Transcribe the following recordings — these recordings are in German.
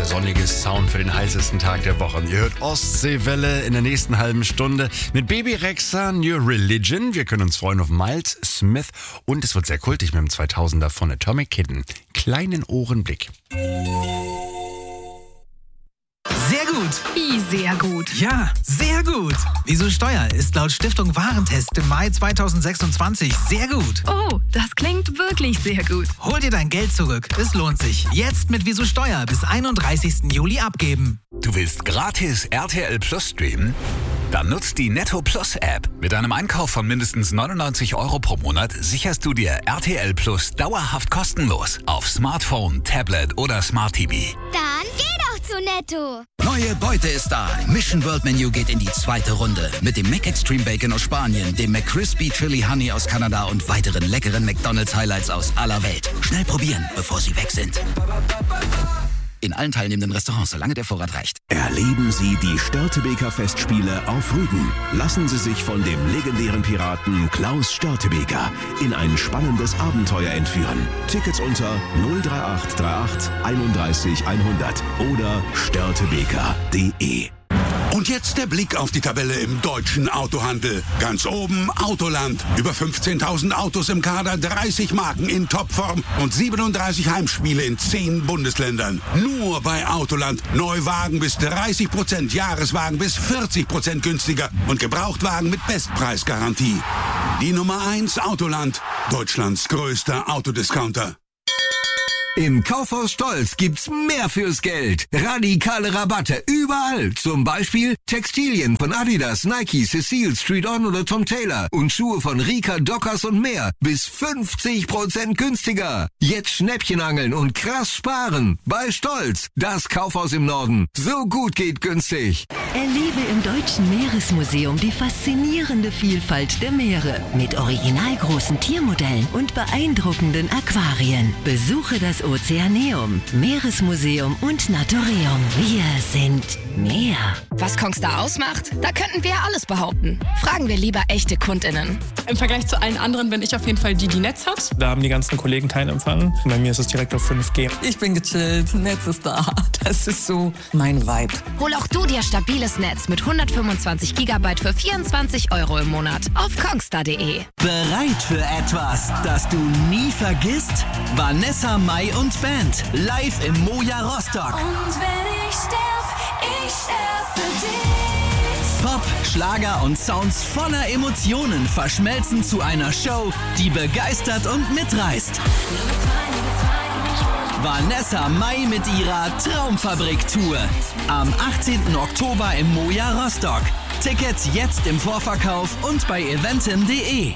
sonniges Sound für den heißesten Tag der Woche. Ihr hört Ostseewelle in der nächsten halben Stunde mit Baby Rexha, New Religion. Wir können uns freuen auf Miles Smith und es wird sehr kultig mit dem 2000er von Atomic Kitten. Kleinen Ohrenblick. Sehr gut. Wie sehr gut? Ja, sehr gut. Wieso Steuer ist laut Stiftung Warentest im Mai 2026 sehr gut. Oh, das klingt wirklich sehr gut. Hol dir dein Geld zurück. Es lohnt sich. Jetzt mit Wieso Steuer bis 31. Juli abgeben. Du willst gratis RTL Plus streamen? Dann nutzt die Netto Plus App. Mit einem Einkauf von mindestens 99 € pro Monat sicherst du dir RTL Plus dauerhaft kostenlos auf Smartphone, Tablet oder Smart TV. Dann geh doch zu Netto. Neue Beute ist da. Mission World Menu geht in die zweite Runde. Mit dem McExtreme Bacon aus Spanien, dem McCrispy Chili Honey aus Kanada und weiteren leckeren McDonald's Highlights aus aller Welt. Schnell probieren, bevor sie weg sind. In allen teilnehmenden Restaurants, solange der Vorrat reicht. Erleben Sie die Störtebeker Festspiele auf Rügen. Lassen Sie sich von dem legendären Piraten Klaus Störtebeker in ein spannendes Abenteuer entführen. Tickets unter 03838 31 100 oder störtebeker.de. Und jetzt der Blick auf die Tabelle im deutschen Autohandel. Ganz oben Autoland. Über 15.000 Autos im Kader, 30 Marken in Topform und 37 Heimspiele in 10 Bundesländern. Nur bei Autoland. Neuwagen bis 30%, Jahreswagen bis 40% günstiger und Gebrauchtwagen mit Bestpreisgarantie. Die Nummer 1 Autoland. Deutschlands größter Autodiscounter. Im Kaufhaus Stolz gibt's mehr fürs Geld. Radikale Rabatte überall. Zum Beispiel Textilien von Adidas, Nike, Cecile, Street On oder Tom Taylor. Und Schuhe von Rika, Dockers und mehr. Bis 50% günstiger. Jetzt Schnäppchen angeln und krass sparen. Bei Stolz. Das Kaufhaus im Norden. So gut geht günstig. Erlebe im Deutschen Meeresmuseum die faszinierende Vielfalt der Meere. Mit original großen Tiermodellen und beeindruckenden Aquarien. Besuche das Ozeaneum, Meeresmuseum und Naturium. Wir sind Meer. Was Kongstar ausmacht? Da könnten wir alles behaupten. Fragen wir lieber echte KundInnen. Im Vergleich zu allen anderen bin ich auf jeden Fall die Netz hat. Da haben die ganzen Kollegen keinen Empfang. Bei mir ist es direkt auf 5G. Ich bin gechillt, Netz ist da. Das ist so mein Vibe. Hol auch du dir stabiles Netz mit 125 GB für 24 € im Monat auf kongstar.de. Bereit für etwas, das du nie vergisst? Vanessa Mai und Band live im Moja Rostock. Und wenn ich sterb für dich. Pop, Schlager und Sounds voller Emotionen verschmelzen zu einer Show, die begeistert und mitreißt. Vanessa Mai mit ihrer Traumfabrik-Tour. Am 18. Oktober im Moja Rostock. Tickets jetzt im Vorverkauf und bei eventim.de.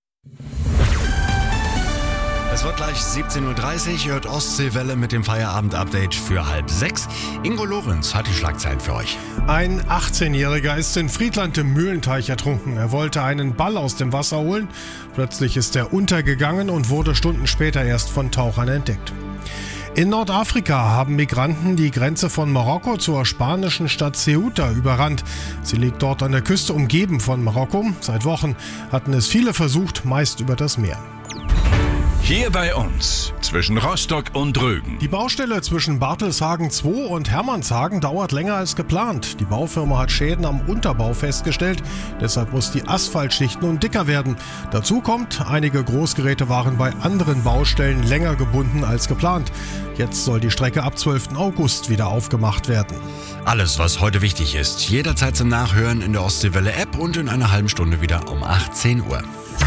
Es wird gleich 17.30 Uhr, hört Ostseewelle mit dem Feierabend-Update für 5:30. Ingo Lorenz hat die Schlagzeilen für euch. Ein 18-Jähriger ist in Friedland im Mühlenteich ertrunken. Er wollte einen Ball aus dem Wasser holen. Plötzlich ist er untergegangen und wurde Stunden später erst von Tauchern entdeckt. In Nordafrika haben Migranten die Grenze von Marokko zur spanischen Stadt Ceuta überrannt. Sie liegt dort an der Küste, umgeben von Marokko. Seit Wochen hatten es viele versucht, meist über das Meer. Hier bei uns, zwischen Rostock und Rügen. Die Baustelle zwischen Bartelshagen 2 und Hermannshagen dauert länger als geplant. Die Baufirma hat Schäden am Unterbau festgestellt. Deshalb muss die Asphaltschicht nun dicker werden. Dazu kommt, einige Großgeräte waren bei anderen Baustellen länger gebunden als geplant. Jetzt soll die Strecke ab 12. August wieder aufgemacht werden. Alles, was heute wichtig ist, jederzeit zum Nachhören in der Ostseewelle-App und in einer halben Stunde wieder um 18 Uhr.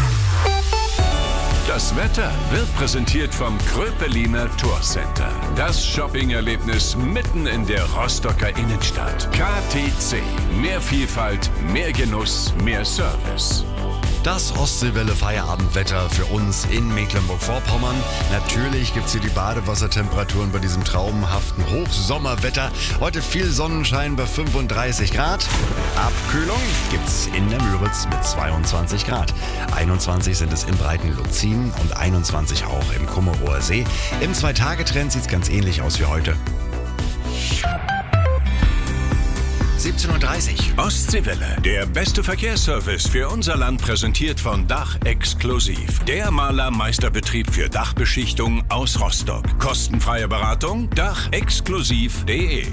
Das Wetter wird präsentiert vom Kröpeliner Tourcenter. Das Shopping-Erlebnis mitten in der Rostocker Innenstadt. KTC. Mehr Vielfalt, mehr Genuss, mehr Service. Das Ostseewelle-Feierabendwetter für uns in Mecklenburg-Vorpommern. Natürlich gibt es hier die Badewassertemperaturen bei diesem traumhaften Hochsommerwetter. Heute viel Sonnenschein bei 35 Grad. Abkühlung gibt es in der Müritz mit 22 Grad. 21 sind es im breiten Luzin und 21 auch im Kummerower See. Im 2-Tage-Trend sieht es ganz ähnlich aus wie heute. 17:30 Uhr. Ostseewelle, der beste Verkehrsservice für unser Land, präsentiert von Dach Exklusiv. Der Malermeisterbetrieb für Dachbeschichtung aus Rostock. Kostenfreie Beratung, dachexklusiv.de.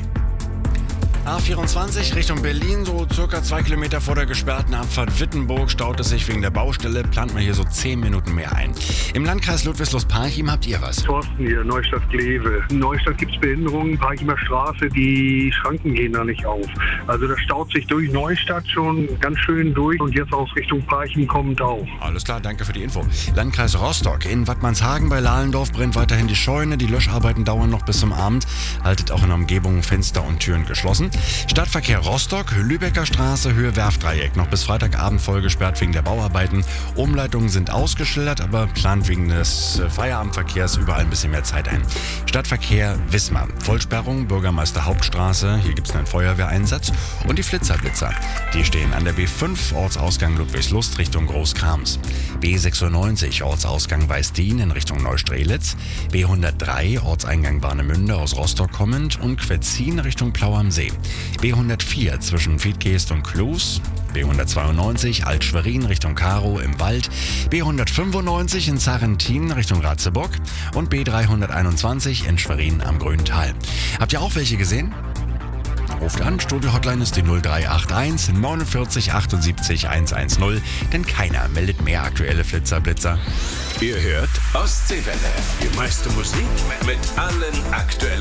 A24 Richtung Berlin, so circa 2 Kilometer vor der gesperrten Abfahrt Wittenburg staut es sich wegen der Baustelle, plant man hier so 10 Minuten mehr ein. Im Landkreis Ludwigslust-Parchim habt ihr was? Thorsten hier, Neustadt-Glewe. In Neustadt gibt es Behinderungen, Parchimer Straße, die Schranken gehen da nicht auf. Also das staut sich durch Neustadt schon ganz schön durch und jetzt aus Richtung Parchim kommt auch. Alles klar, danke für die Info. Landkreis Rostock, in Wattmannshagen bei Lahlendorf brennt weiterhin die Scheune, die Löscharbeiten dauern noch bis zum Abend, haltet auch in der Umgebung Fenster und Türen geschlossen. Stadtverkehr Rostock, Lübecker Straße, Höhe Werftdreieck, noch bis Freitagabend voll gesperrt wegen der Bauarbeiten. Umleitungen sind ausgeschildert, aber plant wegen des Feierabendverkehrs überall ein bisschen mehr Zeit ein. Stadtverkehr Wismar, Vollsperrung, Bürgermeister Hauptstraße, hier gibt es einen Feuerwehreinsatz. Und die Flitzer, die stehen an der B5, Ortsausgang Ludwigslust Richtung Großkrams. B96, Ortsausgang Weißdien in Richtung Neustrelitz. B103, Ortseingang Warnemünde aus Rostock kommend und Quetzin Richtung Plau am See. B104 zwischen Fiedgeest und Kloos. B192 Alt-Schwerin Richtung Karow im Wald. B195 in Sarrentin Richtung Ratzeburg. Und B321 in Schwerin am Grüntal. Habt ihr auch welche gesehen? Ruft an, Studio-Hotline ist die 0381 49 78 110, denn keiner meldet mehr aktuelle Flitzer-Blitzer. Ihr hört Ostseewelle, die meiste Musik mit allen aktuellen